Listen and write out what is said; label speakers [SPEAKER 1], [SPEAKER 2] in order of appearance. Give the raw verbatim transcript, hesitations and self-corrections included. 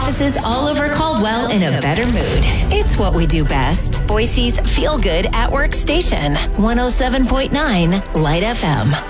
[SPEAKER 1] offices all over Caldwell in a better mood. It's what we do best. Boise's Feel Good at Work station. one oh seven point nine Light F M.